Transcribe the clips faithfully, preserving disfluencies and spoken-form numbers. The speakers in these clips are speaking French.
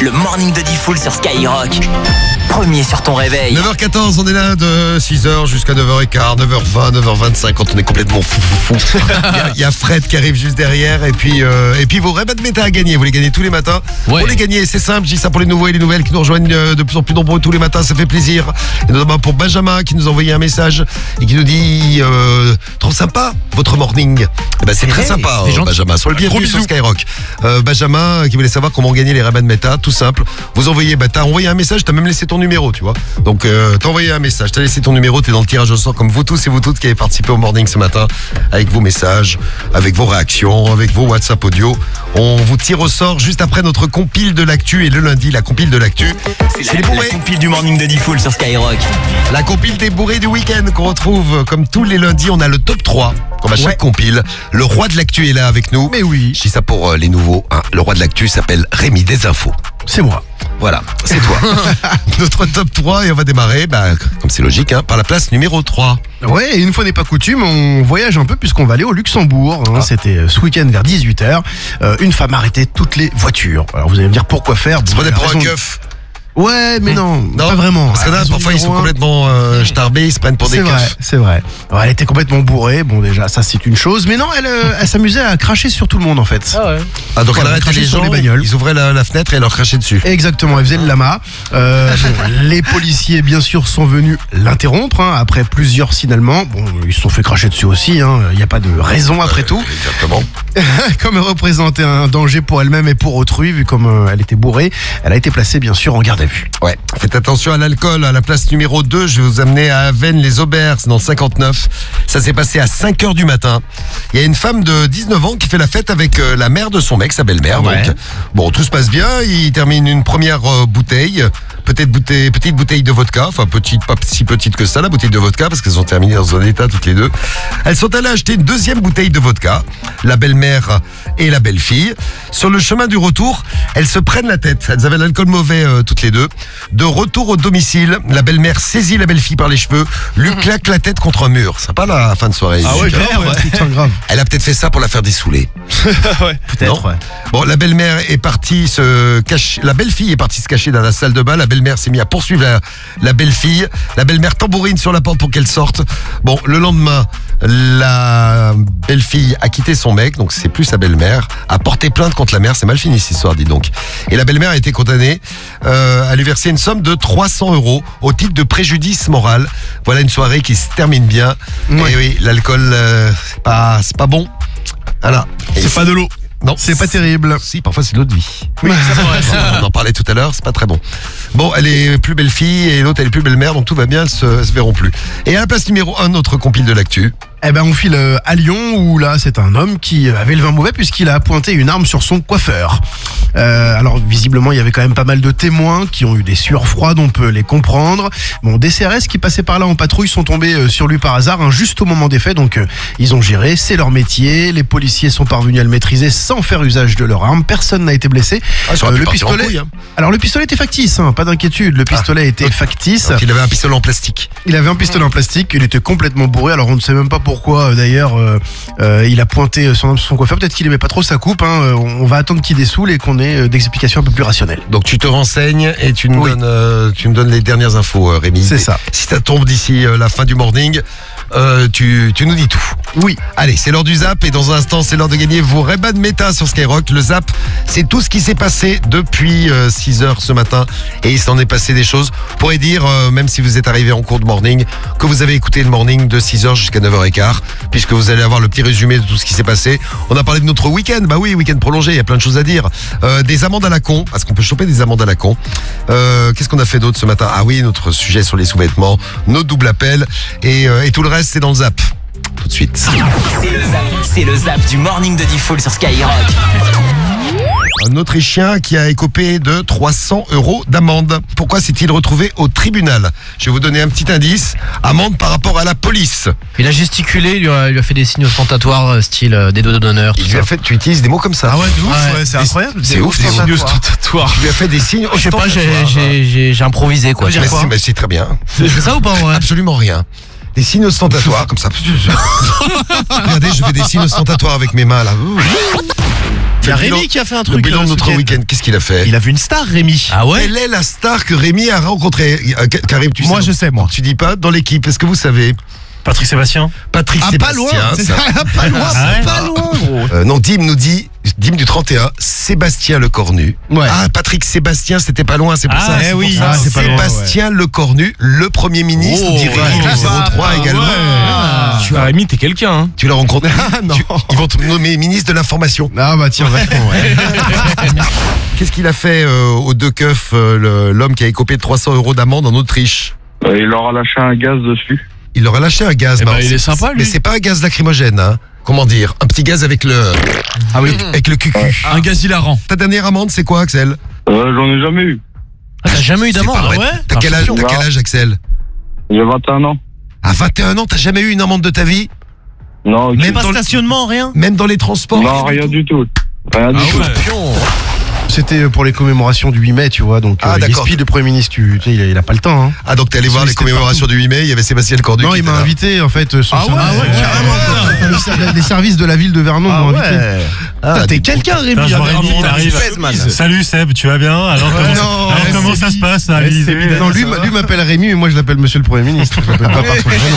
Le morning de Diffoul sur Skyrock. Premier sur ton réveil. neuf heures quatorze, on est là de six heures jusqu'à neuf heures quinze, neuf heures vingt, neuf heures vingt-cinq, quand on est complètement fou fou fou. Il y, y a Fred qui arrive juste derrière, et puis euh, et puis vos Ray-Ban Meta à gagner, vous les gagnez tous les matins. Ouais. Pour les gagner, c'est simple, je dis ça pour les nouveaux et les nouvelles qui nous rejoignent euh, de plus en plus nombreux tous les matins, ça fait plaisir. Et notamment pour Benjamin qui nous a envoyé un message et qui nous dit euh, trop sympa votre morning. Eh ben c'est très Hey, sapa c'est euh, gentil. Benjamin, sois le bienvenu sur Skyrock. Euh, Benjamin qui voulait savoir comment gagner les Ray-Ban Meta, tout simple. Vous envoyez, bah t'as envoyé un message, t'as même laissé ton numéro, tu vois. Donc euh, t'as envoyé un message, t'as laissé ton numéro, t'es dans le tirage au sort comme vous tous et vous toutes qui avez participé au morning ce matin, avec vos messages, avec vos réactions, avec vos WhatsApp audio. On vous tire au sort juste après notre compile de l'actu, et le lundi, la compile de l'actu, C'est c'est les la, bourrés. la compile du morning de Diffoul sur Skyrock. La compile des bourrés du week-end qu'on retrouve comme tous les lundis. On a le top trois, comme à chaque Ouais. compile. Le roi de l'actu est là avec nous. Mais oui, Je dis ça pour euh, les nouveaux, hein. Le roi de l'actu s'appelle Rémi Desinfos. c'est moi. Voilà, c'est toi. Notre top trois, et on va démarrer, bah, comme c'est logique, hein, par la place numéro trois. Ouais, et une fois n'est pas coutume, on voyage un peu puisqu'on va aller au Luxembourg. hein. Ah. C'était euh, ce week-end vers dix-huit heures. Euh, une femme arrêtait toutes les voitures. Alors vous allez me dire pourquoi faire. Se Bon, prenait la pour un raison- keuf. Ouais, mais non, Non, pas vraiment. Parce que La là, raison parfois, ils sont numéro un, complètement euh, starbés, ils se prennent pour des C'est vrai, keufs. c'est vrai. Alors, elle était complètement bourrée. Bon, déjà, ça c'est une chose. Mais non, elle, euh, elle s'amusait à cracher sur tout le monde en fait. Ah ouais. Ah, donc Voilà, elle arrêtait cracher les sur gens, les bagnoles. ils ouvraient la, la fenêtre et leur crachaient dessus. Exactement, elle faisait le lama. Euh, bon, les policiers, bien sûr, sont venus l'interrompre hein, après plusieurs signalements. Bon, ils se sont fait cracher dessus aussi. hein. Il n'y a pas de raison après tout. Exactement. Comme elle représentait un danger pour elle-même et pour autrui, vu comme euh, elle était bourrée, elle a été placée, bien sûr, en garde à vue. Ouais. Faites attention à l'alcool. À la place numéro deux, je vais vous amener à Avennes-les-Aubers, dans le cinquante-neuf. Ça s'est passé à cinq heures du matin. Il y a une femme de dix-neuf ans qui fait la fête avec euh, la mère de son mec, sa belle-mère. Ouais. Donc, bon, tout se passe bien. Il termine une première euh, bouteille. Peut-être bouteille, petite bouteille de vodka. Enfin, petite, pas si petite que ça, la bouteille de vodka, parce qu'elles ont terminé dans un état toutes les deux. Elles sont allées acheter une deuxième bouteille de vodka. La belle-mère et la belle-fille. Sur le chemin du retour, elles se prennent la tête. Elles avaient l'alcool mauvais euh, toutes les deux. De retour au domicile, la belle-mère saisit la belle-fille par les cheveux, lui claque la tête contre un mur. Sympa la fin de soirée. Ah ouais, Super. grave, ouais. Putain, grave. Elle a peut-être fait ça pour la faire dessouler. Peut-être, Non. ouais. Bon, la belle-mère est partie se cacher. La belle-fille est partie se cacher dans la salle de bain. La belle-mère s'est mise à poursuivre la, la belle-fille. La belle-mère tambourine sur la porte pour qu'elle sorte. Bon, le lendemain, la belle-fille a quitté son mec, donc c'est plus sa belle-mère, a porté plainte contre la mère. C'est mal fini cette histoire, dis donc. Et la belle-mère a été condamnée euh, à lui verser une somme de trois cents euros au titre de préjudice moral. Voilà une soirée qui se termine bien. Ouais. Et oui, l'alcool, euh, c'est pas, c'est pas bon. Voilà. Et C'est pas de l'eau. non, C'est pas terrible. Si, parfois c'est de l'eau de vie. Oui, On en parlait tout à l'heure, c'est pas très bon. Bon, elle est plus belle fille et l'autre elle est plus belle mère, donc tout va bien, elles se, elles se verront plus. Et à la place numéro un, notre compile de l'actu. Eh ben, on file euh, à Lyon où là, c'est un homme qui avait le vin mauvais puisqu'il a pointé une arme sur son coiffeur. Euh, alors, visiblement, il y avait quand même pas mal de témoins qui ont eu des sueurs froides, on peut les comprendre. Bon, des C R S qui passaient par là en patrouille sont tombés euh, sur lui par hasard, hein, juste au moment des faits. Donc, euh, ils ont géré, c'est leur métier. Les policiers sont parvenus à le maîtriser sans faire usage de leur arme. Personne n'a été blessé. Ah, ça aurait Euh, pu le partir en pistolet. couille, hein. Alors, le pistolet était factice, hein, pas d'inquiétude. Le pistolet était factice. Donc il avait un pistolet en plastique. Il avait un pistolet en plastique, il était complètement bourré, alors on ne sait même pas pourquoi euh, d'ailleurs euh, euh, il a pointé son arme sur son coiffeur, peut-être qu'il aimait pas trop sa coupe, hein. Euh, on va attendre qu'il dessoule et qu'on ait euh, des explications un peu plus rationnelles. Donc tu te renseignes et tu nous, Oui. donnes, euh, tu me donnes les dernières infos, euh, Rémi. C'est Et ça. Si ça tombe d'ici euh, la fin du morning, euh, tu, tu nous dis tout. Oui, Allez, c'est l'heure du zap et dans un instant, c'est l'heure de gagner vos Ray-Ban Meta sur Skyrock. Le zap, c'est tout ce qui s'est passé depuis euh, six heures ce matin et il s'en est passé des choses. Vous pourrez dire, euh, même si vous êtes arrivé en cours de morning, que vous avez écouté le morning de six heures jusqu'à neuf heures quinze, puisque vous allez avoir le petit résumé de tout ce qui s'est passé. On a parlé de notre week-end, bah oui, week-end prolongé, il y a plein de choses à dire. Euh, des amendes à la con, parce qu'on peut choper des amendes à la con. Euh, Qu'est-ce qu'on a fait d'autre ce matin? Ah oui, notre sujet sur les sous-vêtements, nos doubles appels et, euh, et tout le reste, c'est dans le zap. Tout de suite. C'est le zap, c'est le zap du morning de Diffoul sur Skyrock. Un Autrichien qui a écopé de trois cents euros d'amende. Pourquoi s'est-il retrouvé au tribunal? Je vais vous donner un petit indice. Amende par rapport à la police. Il a gesticulé, il lui a, il lui a fait des signes ostentatoires, euh, style euh, des doigts d'honneur. Il lui a fait, tu utilises des mots comme ça. ah ouais, de ouf, Ouais. ouais, c'est incroyable. C'est ouf, c'est signes ouf. ostentatoires. Il lui a fait des signes. Je sais pas, j'ai- ostentatoires. j'ai j'ai- j'ai improvisé quoi. Mais c'est- mais c'est très bien. C'est ça ou pas en vrai? Absolument rien. Des signes ostentatoires comme ça. Regardez, je fais des signes ostentatoires avec mes mains là. Ouh. Il y a le bilan- Rémi qui a fait un Le truc. bilan euh, de ce notre week-end. week-end, qu'est-ce qu'il a fait? Il a vu une star, Rémi. Ah ouais. Quelle est la star que Rémi a rencontrée? Euh, Karim, tu Moi, sais. je sais, moi. Tu dis pas dans l'équipe, est-ce que vous savez? Patrick Sébastien. Patrick Ah, pas loin. Sébastien. C'est ça- ça, pas loin, Ah ouais. pas loin, gros. Euh, non, Dim nous dit, Dim du trente et un, Sébastien Lecornu. Ouais. Ah, Patrick Sébastien, c'était pas loin, c'est pour Ah, ça. eh C'est oui. pour ça. Ah, c'est pas loin, Sébastien Lecornu, le Premier ministre Oh, d'Irénie ouais. du Ah, zéro trois bah, également. ouais. Tu, as, Rémi, t'es quelqu'un, hein. tu l'as rencontré. Ah, non. Tu- ils vont te nommer ministre de l'Information. Ah bah tiens, vachement, ouais. Qu'est-ce qu'il a fait euh, aux deux keufs, euh, le- l'homme qui a écopé de trois cents euros d'amende en Autriche? Euh, il leur a lâché un gaz dessus. Il leur a lâché un gaz. Eh ben, Marc. il est sympa, lui. Mais c'est pas un gaz lacrymogène, hein. Comment dire? Un petit gaz avec le, Ah oui. avec le cucu. Un gaz hilarant. Ta dernière amende, c'est quoi, Axel? Euh, j'en ai jamais eu. Ah, t'as jamais eu C'est d'amende? pas vrai. Ah ouais. T'as quel âge, t'as quel âge, Axel? J'ai vingt et un ans. À vingt et un ans, t'as jamais eu une amende de ta vie? Non, ok. Même Pas dans le- stationnement, rien. Même dans les transports? non, rien du tout. Rien du Ah tout. ouais. C'était pour les commémorations du huit mai, tu vois. Donc, Ah, euh, il d'accord. speed, le Premier ministre, tu, tu sais, il, a, il a pas le temps. Hein. Ah, donc t'es allé voir les C'était commémorations du huit mai, il y avait Sébastien Lecornu. Non, qui il était m'a là. invité, en fait. Son Ah ouais, service- ouais, carrément. Enfin, le ser- les services de la ville de Vernon Ah m'ont ouais. invité. Ah, Putain, t'es dis- quelqu'un, Rémi. Putain, je vois avec Rémi, un il nom, arrive. tu pèses, man. Salut Seb, tu vas bien? Alors Ouais, comment, non, alors, ouais, comment c'est ça se Bi- passe à Ouais, l'Élysée? Non, lui, m'a- lui m'appelle Rémi, mais moi je l'appelle Monsieur le Premier ministre. Je l'appelle pas par son prénom.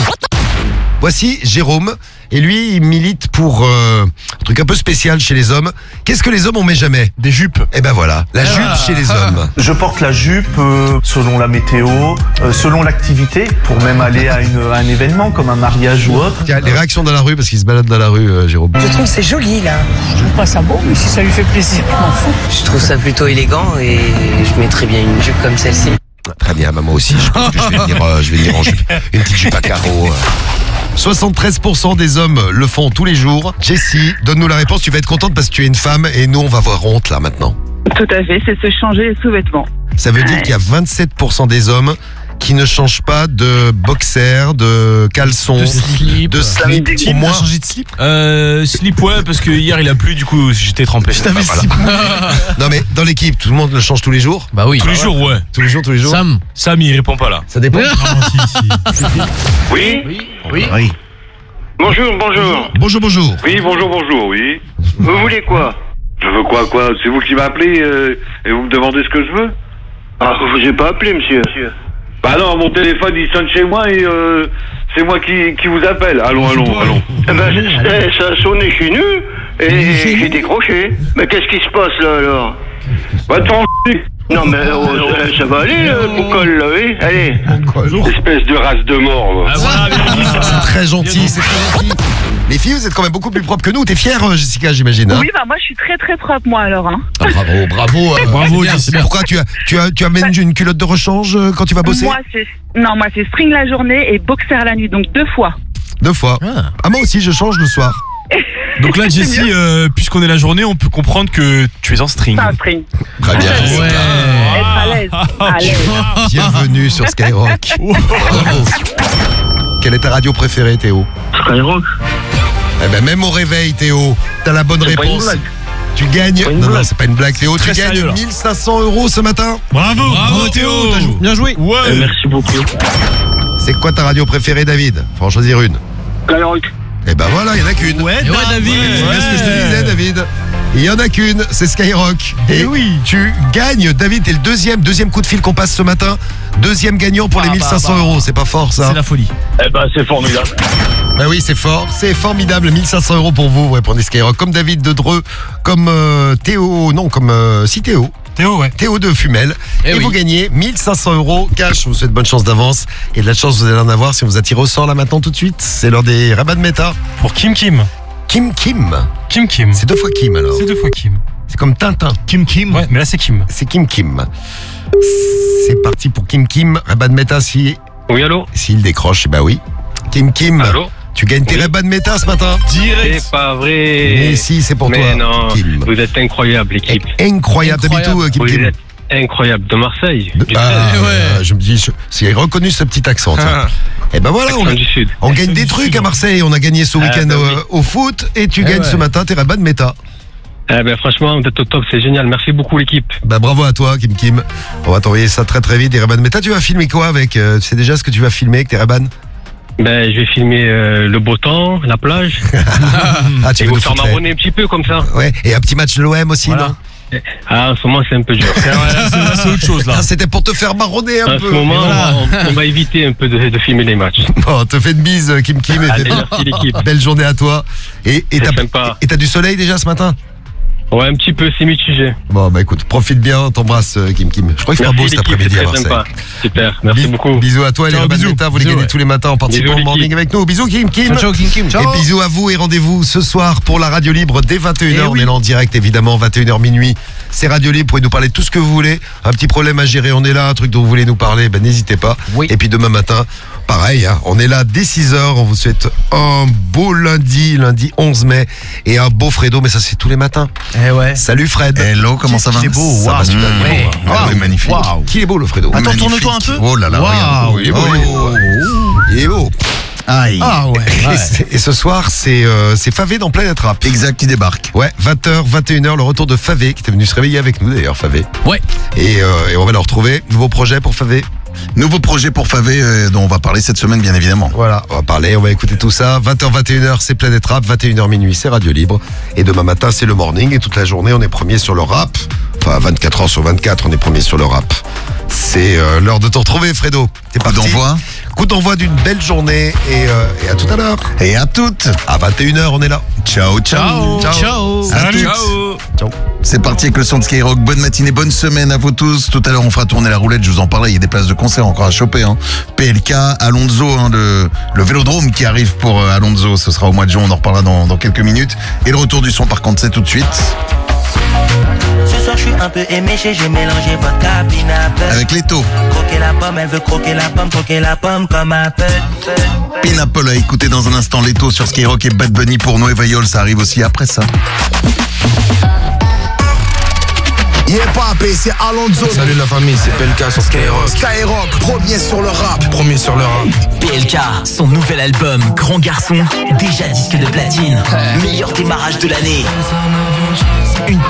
Voici Jérôme, et lui, il milite pour euh, un truc un peu spécial chez les hommes. Qu'est-ce que les hommes on met jamais? Des jupes. Eh ben voilà, la jupe chez les hommes. Je porte la jupe euh, selon la météo, euh, selon l'activité, pour même aller à, une, à un événement comme un mariage ou autre. Tiens, les réactions dans la rue, parce qu'il se balade dans la rue, euh, Jérôme. Je trouve que c'est joli là. Je trouve pas ça beau, mais si ça lui fait plaisir, je m'en fous. Je trouve ça plutôt élégant et je mettrais bien une jupe comme celle-ci. Très bien, bah moi aussi, je pense que je vais venir, euh, je vais venir en jupe. Une petite jupe à carreaux. euh. soixante-treize pour cent des hommes le font tous les jours. Jessie, donne-nous la réponse, tu vas être contente parce que tu es une femme et nous on va avoir honte là maintenant. Tout à fait, c'est se changer les sous-vêtements. Ça veut dire qu'il y a vingt-sept pour cent des hommes qui ne changent pas de boxer, de caleçon, De slip. de slip. Au moins, changé de slip. Euh, slip, ouais, parce que hier il a plu, du coup j'étais trempé. Bah, voilà. Non mais dans l'équipe, tout le monde le change tous les jours. Bah oui. Tous les jours, ouais. Tous les jours, tous les jours. Sam. Sam, il répond pas là. Ça dépend. Ah, si, si. Oui. Oui. Bonjour, bonjour. Bonjour, bonjour. Oui, bonjour, bonjour, oui. Vous voulez quoi? Je veux quoi, quoi? C'est vous qui m'appelez euh, et vous me demandez ce que je veux? Ah, je vous ai pas appelé, monsieur. Bah non, mon téléphone il sonne chez moi et euh, c'est moi qui, qui vous appelle. Allons, allons, allons. Eh ben, ça a sonné chez nous et j'ai décroché. Mais qu'est-ce qui se passe là alors? Va t'en Non mais oh, ça, ça va aller le boucol là, oui? Allez. espèce de race de mort. Ah, voilà, bien dit, ça. C'est très gentil, c'est très gentil. Les filles, vous êtes quand même beaucoup plus propres que nous. T'es fière, euh, Jessica, j'imagine. Hein Oui, bah moi je suis très très propre moi alors. Hein. Ah, bravo, bravo. euh, Bravo, bien, Jessica. Pourquoi tu as, tu as, tu amènes une culotte de rechange euh, quand tu vas bosser? Moi c'est non moi c'est string la journée et boxer la nuit, donc deux fois. Deux fois. Ah. Ah, moi aussi, je change le soir. Donc là, Jessie, euh, puisqu'on est la journée, on peut comprendre que tu es en string. C'est un string. Très bien. Ouais. Être à l'aise. À l'aise. Bienvenue sur Skyrock. Bravo. Quelle est ta radio préférée, Théo? Skyrock. Eh ben, même au réveil, Théo, t'as la bonne C'est pas une réponse. blague. Tu gagnes. pas une Non, non, blague. c'est pas une blague, Théo. Tu Très gagnes sérieux, là. mille cinq cents euros ce matin. Bravo. Bravo, Théo. t'as joué. Bien joué. Ouais. Euh, merci beaucoup. C'est quoi ta radio préférée, David? Faut en choisir une. Skyrock. Eh ben voilà, il y en a qu'une. Ouais, Et ouais, David. C'est bien ce que je te disais, David. Il y en a qu'une, c'est Skyrock. Et oui, tu gagnes. David, t'es le deuxième, deuxième coup de fil qu'on passe ce matin. Deuxième gagnant pour les Ah, mille cinq cents bah, bah. euros. C'est pas fort, ça? C'est la folie. Eh ben c'est formidable. Bah oui, c'est fort, c'est formidable. mille cinq cents euros pour vous, vous répondez Skyrock. Comme David de Dreux, comme euh, Théo, non, comme euh, si Théo. Théo, ouais. Théo de Fumel. Eh et oui. vous gagnez mille cinq cents euros cash. Je vous souhaite bonne chance d'avance. Et de la chance, vous allez en avoir si on vous attire au sort là maintenant tout de suite. C'est l'heure des rabats de méta. Pour Kim Kim. Kim Kim. Kim Kim. C'est deux fois Kim alors. C'est deux fois Kim. C'est comme Tintin. Kim Kim. Ouais, mais là c'est Kim. C'est Kim Kim. C'est parti pour Kim Kim. Rabat de méta si, Oui, allô? s'il décroche, bah oui. Kim Kim. Allô? Tu gagnes tes Oui. rabats de méta ce matin. Direct. C'est pas vrai. Mais si, c'est pour Mais toi. non, Kim. vous êtes incroyable l'équipe. Incroyable. T'habites où, euh, Kim Vous Kim? êtes incroyable. De Marseille. De- Du Ah, treize. euh, je me dis, je- c'est reconnu ce petit accent. tiens. Et ben voilà, on, Accent du Sud. on gagne Accent des du trucs Sud, à ouais. Marseille. On a gagné ce Ah, week-end bah euh, oui. au foot et tu Eh gagnes ouais. ce matin tes rabats de méta. Eh ben franchement, vous êtes au top, c'est génial. Merci beaucoup l'équipe. Bah bravo à toi, Kim Kim. On va t'envoyer ça très très vite. Des rabats de méta. Tu vas filmer quoi avec euh, Tu sais déjà ce que tu vas filmer avec tes rabats? Ben, je vais filmer euh, le beau temps, la plage. Ah, tu et veux vous nous faire foutre marronner un petit peu comme ça. Ouais, et un petit match de l'O M aussi, Voilà. non? Ah, en ce moment, c'est un peu dur. C'est c'est autre chose là. Ah, c'était pour te faire marronner un En peu. ce moment, Voilà. on, on va éviter un peu de, de filmer les matchs. Bon, on te fait une bise, Kim Kim. Et Allez, belle- merci l'équipe. Belle journée à toi. Et et C'est t'as sympa. et t'as du soleil déjà ce matin? Ouais, un petit peu, c'est mitigé. Bon, bah écoute, profite bien, on t'embrasse, euh, Kim Kim. Je crois qu'il fera Merci beau cet l'équipe, après-midi c'est à très Marseille. sympa. Super, merci Bis- beaucoup. Bisous à toi, les Ciao, Urban bisous. Meta, vous les Bisous, gagnez ouais. tous les matins en participant Bisous, au morning l'équipe. avec nous. Bisous Kim Kim. Ciao, ciao, Kim Kim. Ciao. Et bisous à vous et rendez-vous ce soir pour la radio libre dès vingt et une heures. Eh On oui. est là en direct évidemment, vingt et une heures minuit. C'est radio libre, vous pouvez nous parler de tout ce que vous voulez. Un petit problème à gérer, on est là. Un truc dont vous voulez nous parler, ben n'hésitez pas. Oui. Et puis demain matin, pareil, hein, on est là dès six heures. On vous souhaite un beau lundi, lundi onze mai. Et un beau Fredo, mais ça c'est tous les matins. Eh ouais. Salut Fred. Hello, comment ça va? Il est beau, Ça waouh, va super super beau, bien. hein. Ah oui, magnifique. Waouh. Qui est beau le Fredo? Attends, Magnifique. tourne-toi un peu. Oh là là, Waouh. regarde. Il est beau, il est beau. Il est beau. Aïe. Ah ouais. Et c'est- Et ce soir, c'est euh, c'est Favé dans Planète Rap. Exact, qui débarque. Ouais, vingt heures, vingt et une heures, le retour de Favé, qui était venu se réveiller avec nous d'ailleurs, Favé. Ouais. Et, euh, et on va le retrouver. Nouveau projet pour Favé. Nouveau projet pour Favé, euh, dont on va parler cette semaine, bien évidemment. Voilà, on va parler, on va écouter tout ça. vingt heures, vingt et une heures, c'est Planète Rap. vingt et une heures minuit, c'est Radio Libre. Et demain matin, c'est le morning. Et toute la journée, on est premier sur le rap. Enfin, vingt-quatre heures sur vingt-quatre, on est premier sur le rap. C'est euh, l'heure de te retrouver, Fredo. T'es Coup parti. d'envoi. Coup d'envoi d'une belle journée. Et, euh, et à tout à l'heure. Et à toutes. À vingt et une heures, on est là. Ciao, ciao. Ciao. À Salut. toutes. Ciao. C'est parti avec le son de Skyrock. Bonne matinée, bonne semaine à vous tous. Tout à l'heure, on fera tourner la roulette. Je vous en parlais. Il y a des places de concert encore à choper. Hein. P L K, Alonso, hein, le, le vélodrome qui arrive pour euh, Alonso. Ce sera au mois de juin. On en reparlera dans, dans quelques minutes. Et le retour du son, par contre, c'est tout de suite. Ce soir je suis un peu éméché, j'ai mélangé vodka, pineapple. Avec Leto. Croquer la pomme, elle veut croquer la pomme, croquer la pomme comme un peu. Pineapple à écouter dans un instant. Leto sur Skyrock et Bad Bunny pour Noé Vayol. Ça arrive aussi après ça. Yeah papé, c'est Alonso. Salut la famille, c'est P L K sur Skyrock. Skyrock, premier sur le rap. Premier sur le rap. P L K, son nouvel album Grand Garçon, déjà disque de platine. Meilleur démarrage de l'année. Une